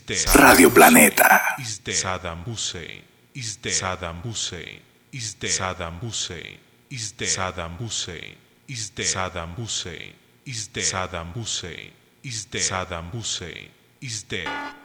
Radio Planeta. Saddam Hussein is dead. Saddam Hussein is dead. Saddam Hussein is dead. Saddam Hussein is dead. Saddam Hussein is dead. Saddam Hussein is dead. Saddam Hussein is dead.